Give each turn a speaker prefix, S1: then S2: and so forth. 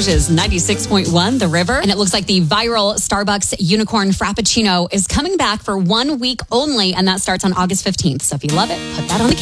S1: Rouge's 96.1, The River. And it looks like the viral Starbucks Unicorn Frappuccino is coming back for 1 week only, and that starts on August 15th. So if you love it, put that on the calendar.